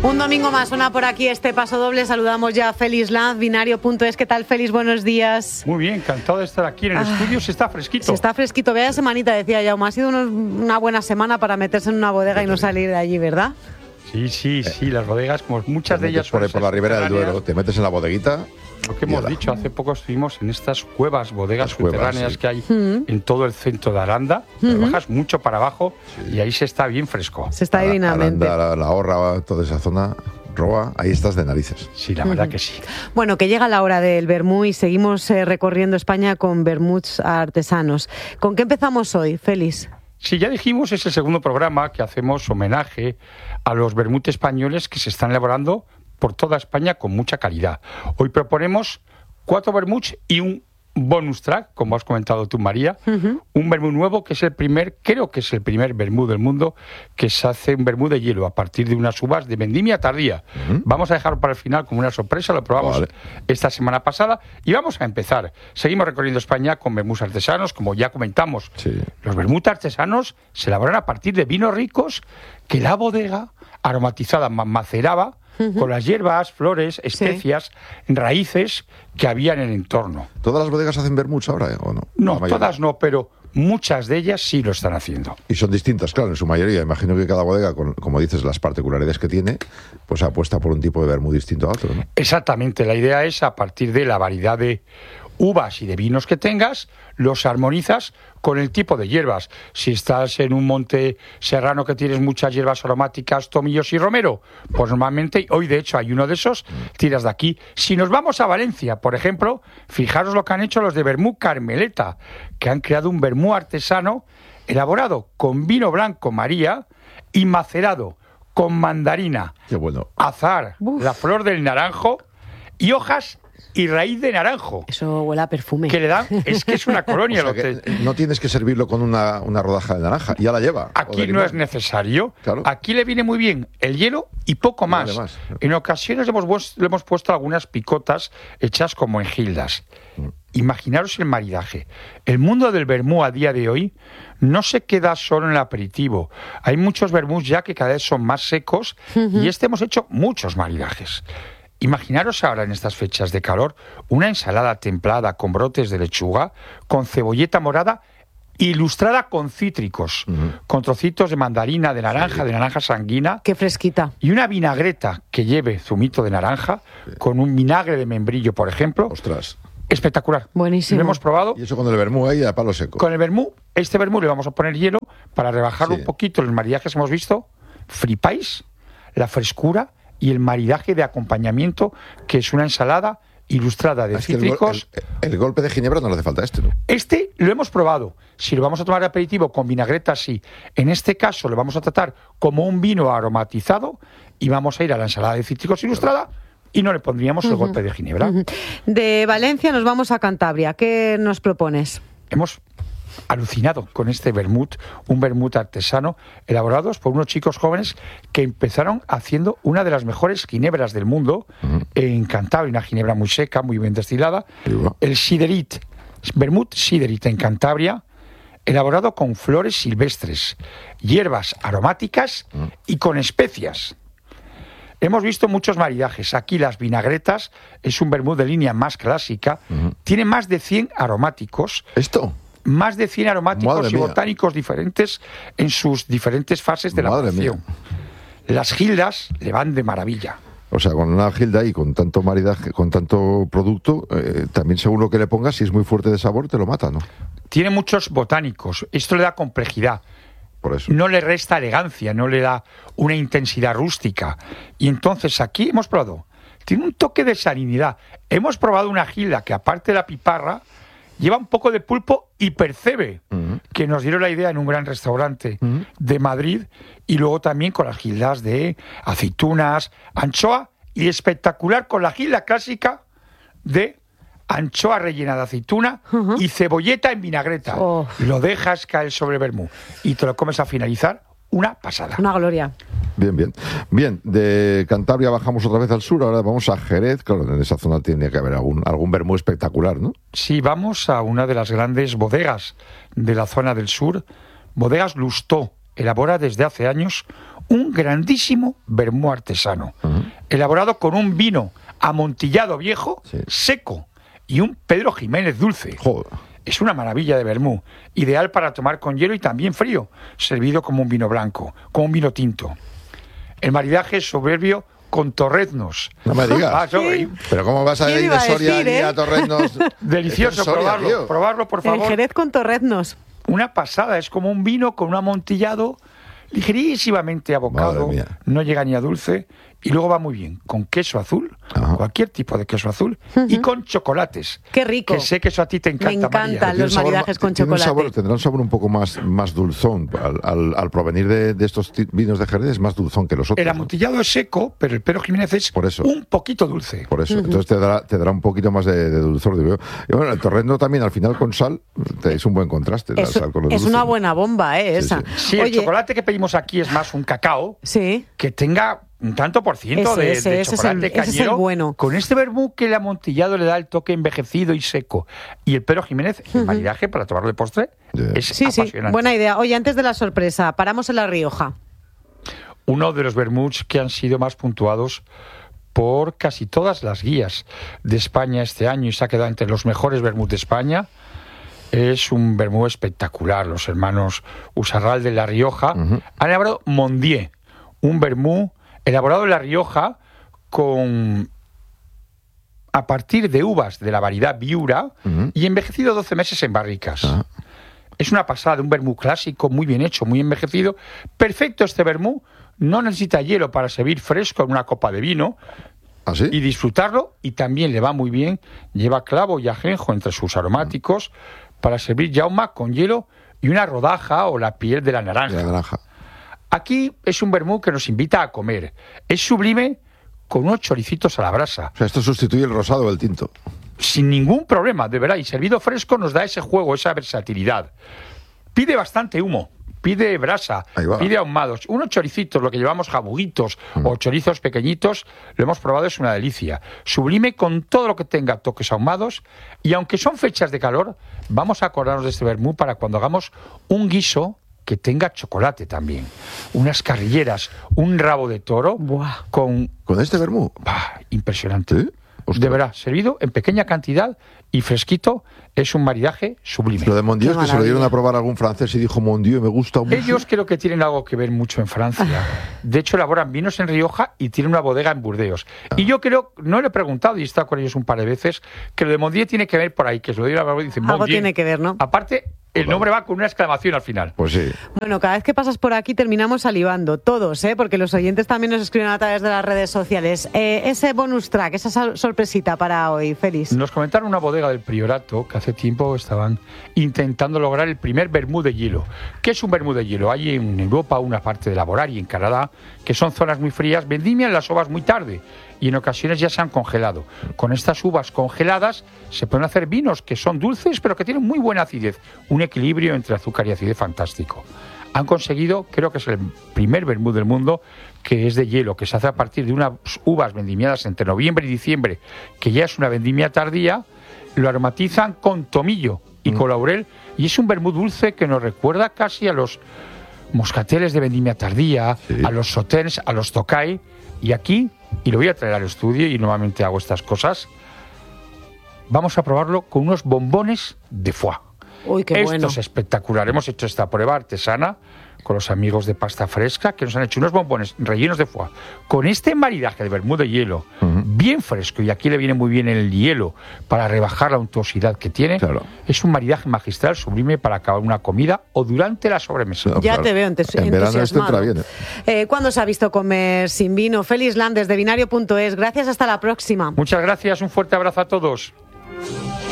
Un domingo más suena por aquí este paso doble. Saludamos ya a Félix Lanz, binario.es. ¿Qué tal, Félix? Buenos días. Muy bien, encantado de estar aquí en el estudio. Se está fresquito. Se está fresquito. Vaya semanita, decía Jaume. Ha sido una buena semana para meterse en una bodega y no salir de allí, ¿verdad? Sí, las bodegas, como muchas de ellas... Por la ribera del Duero, te metes en la bodeguita... Lo que hemos dicho, hace poco estuvimos en estas bodegas subterráneas que hay en todo el centro de Aranda. Bajas mucho para abajo y ahí se está bien fresco. Se está divinamente. Aranda, la Horra, toda esa zona... Roa, ahí estás de narices. Sí, la verdad que sí. Bueno, que llega la hora del vermú y seguimos recorriendo España con vermuts artesanos. ¿Con qué empezamos hoy, Félix? Sí, ya dijimos, es el segundo programa que hacemos homenaje a los vermut españoles que se están elaborando por toda España con mucha calidad. Hoy proponemos 4 vermuts y un bonus track, como has comentado tú, María, un vermú nuevo que es creo que es el primer vermú del mundo que se hace un vermú de hielo a partir de unas uvas de vendimia tardía. Vamos a dejarlo para el final como una sorpresa, lo probamos esta semana pasada y vamos a empezar. Seguimos recorriendo España con vermús artesanos, como ya comentamos. Sí. Los vermús artesanos se elaboran a partir de vinos ricos que la bodega aromatizada maceraba con las hierbas, flores, especias, raíces que había en el entorno. ¿Todas las bodegas hacen vermuts ahora o no? No, todas no, pero muchas de ellas sí lo están haciendo. Y son distintas, claro, en su mayoría. Imagino que cada bodega, como dices, las particularidades que tiene, pues apuesta por un tipo de vermut distinto a otro, ¿no? Exactamente, la idea es, a partir de la variedad de uvas y de vinos que tengas, los armonizas con el tipo de hierbas. Si estás en un monte serrano que tienes muchas hierbas aromáticas, tomillos y romero, pues normalmente, hoy de hecho hay uno de esos, tiras de aquí. Si nos vamos a Valencia, por ejemplo, fijaros lo que han hecho los de Vermú Carmeleta, que han creado un vermú artesano elaborado con vino blanco María y macerado con mandarina, azahar, la flor del naranjo y hojas y raíz de naranjo. Eso huele a perfume. Que le dan, es que es una colonia. O sea que no tienes que servirlo con una rodaja de naranja, ya la lleva. Aquí no es necesario. Claro. Aquí le viene muy bien el hielo y poco más. En ocasiones le hemos puesto algunas picotas hechas como en gildas. Imaginaros el maridaje. El mundo del vermú a día de hoy no se queda solo en el aperitivo. Hay muchos vermús ya que cada vez son más secos y hemos hecho muchos maridajes. Imaginaros ahora en estas fechas de calor una ensalada templada con brotes de lechuga, con cebolleta morada ilustrada con cítricos, con trocitos de mandarina, de naranja sanguina. ¡Qué fresquita! Y una vinagreta que lleve zumito de naranja, con un vinagre de membrillo, por ejemplo. ¡Ostras! Espectacular. Buenísimo. Lo hemos probado. Y eso con el vermú ahí a palo seco. Con el vermú, vermú le vamos a poner hielo para rebajarlo un poquito. Los maridajes hemos visto, flipáis, la frescura y el maridaje de acompañamiento, que es una ensalada ilustrada de cítricos. El golpe de ginebra no le hace falta ¿no? Lo hemos probado. Si lo vamos a tomar de aperitivo con vinagreta, sí. En este caso lo vamos a tratar como un vino aromatizado y vamos a ir a la ensalada de cítricos ilustrada y no le pondríamos el golpe de ginebra. De Valencia nos vamos a Cantabria. ¿Qué nos propones? Hemos alucinado con este vermut, un vermut artesano elaborados por unos chicos jóvenes que empezaron haciendo una de las mejores ginebras del mundo en Cantabria, una ginebra muy seca, muy bien destilada, el Siderit, vermut Siderit en Cantabria, elaborado con flores silvestres, hierbas aromáticas y con especias. Hemos visto muchos maridajes. Aquí las vinagretas es un vermut de línea más clásica, tiene más de 100 aromáticos. ¿Esto? Más de 100 aromáticos y botánicos diferentes en sus diferentes fases de elaboración. Las gildas le van de maravilla. O sea, con una gilda y con tanto maridaje, con tanto producto, también según lo que le pongas, si es muy fuerte de sabor, te lo mata, ¿no? Tiene muchos botánicos. Esto le da complejidad. Por eso. No le resta elegancia, no le da una intensidad rústica. Y entonces aquí hemos probado. Tiene un toque de salinidad. Hemos probado una gilda que, aparte de la piparra, lleva un poco de pulpo y percebe, que nos dieron la idea en un gran restaurante de Madrid, y luego también con las gildas de aceitunas, anchoa, y espectacular con la gilda clásica de anchoa rellena de aceituna y cebolleta en vinagreta. Lo dejas caer sobre vermú y te lo comes a finalizar. Una pasada. Una gloria. Bien, de Cantabria bajamos otra vez al sur, ahora vamos a Jerez. Claro, en esa zona tiene que haber algún vermú espectacular, ¿no? Sí, vamos a una de las grandes bodegas de la zona del sur, Bodegas Lustó. Elabora desde hace años un grandísimo vermú artesano, elaborado con un vino amontillado viejo, seco, y un Pedro Jiménez dulce. Joder. Es una maravilla de vermú, ideal para tomar con hielo y también frío, servido como un vino blanco, como un vino tinto. El maridaje es soberbio con torreznos. No me digas. Pero ¿cómo vas a ir de Soria a torreznos? Delicioso, probarlo, por favor. El Jerez con torreznos. Una pasada, es como un vino con un amontillado ligerísimamente abocado, no llega ni a dulce, y luego va muy bien con queso azul, cualquier tipo de queso azul, y con chocolates. ¡Qué rico! Que sé que eso a ti te encanta, Me encantan María. los maridajes con chocolate. Tendrá un sabor un poco más dulzón. Al provenir de estos vinos de Jerez es más dulzón que los otros. El amontillado es seco, pero el Pedro Jiménez es un poquito dulce. Por eso, entonces te dará un poquito más de dulzor. Digo. Y bueno, el torrezno también al final con sal es un buen contraste. La sal con los dulces. Una buena bomba, esa. Sí, el chocolate que pedimos aquí es más un cacao que tenga un tanto por ciento de chocolate cañero. Ese es el bueno. Con este vermú que el amontillado le da el toque envejecido y seco. Y el Pedro Jiménez, el maridaje para tomarlo de postre, es apasionante. Sí, buena idea. Oye, antes de la sorpresa, paramos en La Rioja. Uno de los vermuts que han sido más puntuados por casi todas las guías de España este año y se ha quedado entre los mejores vermuts de España. Es un vermú espectacular. Los hermanos Usarral de La Rioja han elaborado Mondier, un vermú elaborado en La Rioja a partir de uvas de la variedad Viura y envejecido 12 meses en barricas. Es una pasada, un vermú clásico, muy bien hecho, muy envejecido. Perfecto este vermú, no necesita hielo para servir fresco en una copa de vino. ¿Ah, sí? Y disfrutarlo, y también le va muy bien, lleva clavo y ajenjo entre sus aromáticos para servir jauma con hielo y una rodaja o la piel de la naranja. Aquí es un vermú que nos invita a comer. Es sublime con unos choricitos a la brasa. O sea, esto sustituye el rosado o el tinto. Sin ningún problema, de verdad. Y servido fresco nos da ese juego, esa versatilidad. Pide bastante humo, pide brasa, pide ahumados. Unos choricitos, lo que llevamos jabuguitos o chorizos pequeñitos, lo hemos probado, es una delicia. Sublime con todo lo que tenga toques ahumados. Y aunque son fechas de calor, vamos a acordarnos de este vermú para cuando hagamos un guiso que tenga chocolate también. Unas carrilleras, un rabo de toro con este vermú. Impresionante. ¿Sí? De verdad, servido en pequeña cantidad y fresquito, es un maridaje sublime. Lo de Mondieu es que se lo dieron a probar a algún francés y dijo Mondieu, me gusta mucho. Ellos creo que tienen algo que ver mucho en Francia. De hecho, elaboran vinos en Rioja y tienen una bodega en Burdeos. Y yo creo, no le he preguntado, y he estado con ellos un par de veces, que lo de Mondieu tiene que ver por ahí, que se lo dieron a la y dicen algo tiene que ver, ¿no? Aparte, el nombre va con una exclamación al final. Pues sí. Bueno, cada vez que pasas por aquí terminamos salivando, todos, porque los oyentes también nos escriben a través de las redes sociales. Ese bonus track, esa sorpresita para hoy, Félix. Nos comentaron una bodega del Priorato que hace tiempo estaban intentando lograr el primer vermú de hielo. ¿Qué es un vermú de hielo? Hay en Europa una parte de laborar y en Canadá, que son zonas muy frías, vendimian las uvas muy tarde y en ocasiones ya se han congelado. Con estas uvas congeladas se pueden hacer vinos que son dulces pero que tienen muy buena acidez, un equilibrio entre azúcar y acidez fantástico. Han conseguido, creo que es el primer vermú del mundo, que es de hielo, que se hace a partir de unas uvas vendimiadas entre noviembre y diciembre, que ya es una vendimia tardía, lo aromatizan con tomillo y con laurel, y es un vermú dulce que nos recuerda casi a los moscateles de vendimia tardía, a los sauternes, a los tokay, y aquí, y lo voy a traer al estudio, y normalmente hago estas cosas, vamos a probarlo con unos bombones de foie. Uy, qué bueno. Esto es espectacular. Hemos hecho esta prueba artesana con los amigos de Pasta Fresca, que nos han hecho unos bombones rellenos de foie, con este maridaje de vermú de hielo, bien fresco, y aquí le viene muy bien el hielo para rebajar la untuosidad que tiene. Claro. Es un maridaje magistral, sublime para acabar una comida o durante la sobremesa. No, ya te veo entusiasmado. En verano esto entra bien. ¿Cuándo se ha visto comer sin vino? Félix Landes, de Binario.es. Gracias, hasta la próxima. Muchas gracias, un fuerte abrazo a todos.